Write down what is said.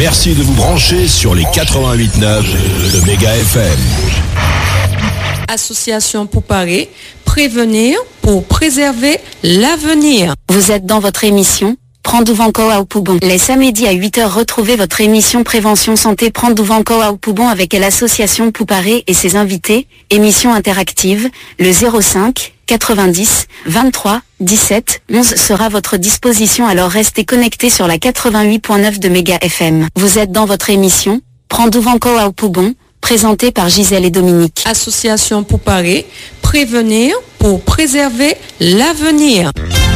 Merci de vous brancher sur les 88.9 de Méga FM. Association pour parer, prévenir pour préserver l'avenir. Vous êtes dans votre émission Prandouvanko au Poubon. Les samedis à 8h, retrouvez votre émission Prévention Santé Prandouvanko au Poubon avec l'association Pouparé et ses invités. Émission interactive, le 05 90 23 17 11 sera à votre disposition, alors restez connectés sur la 88.9 de Méga FM. Vous êtes dans votre émission Prandouvanko au Poubon, présentée par Gisèle et Dominique. Association pour parer, prévenir pour préserver l'avenir.